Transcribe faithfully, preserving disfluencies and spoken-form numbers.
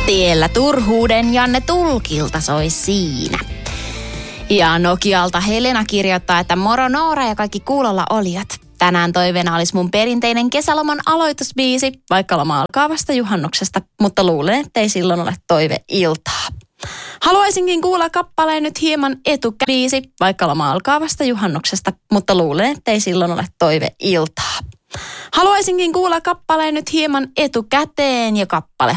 Tiellä turhuuden Janne Tulkilta soi siinä. Ja Nokialta Helena kirjoittaa, että moro Noora ja kaikki kuulolla olijat. Tänään toiveena olisi mun perinteinen kesäloman aloitusbiisi, vaikka loma alkaa vasta juhannuksesta, mutta luulen, ettei silloin ole toiveiltaa. Haluaisinkin kuulla kappaleen nyt hieman etukäbiisi, vaikka loma alkaa vasta juhannuksesta, mutta luulen, ettei silloin ole toiveiltaa. Haluaisinkin kuulla kappaleen nyt hieman etukäteen ja kappale